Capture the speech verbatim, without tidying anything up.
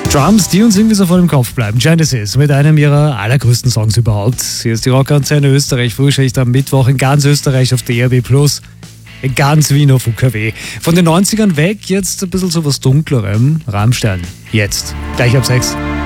Drums, die uns irgendwie so vor dem Kopf bleiben. Genesis mit einem ihrer allergrößten Songs überhaupt. Hier ist die Rockantenne Österreich, Frühschicht am Mittwoch in ganz Österreich auf D R B Plus, in ganz Wien auf U K W. Von den neunzigern weg, jetzt ein bisschen so was Dunklerem. Rammstein, jetzt, gleich ab sechs.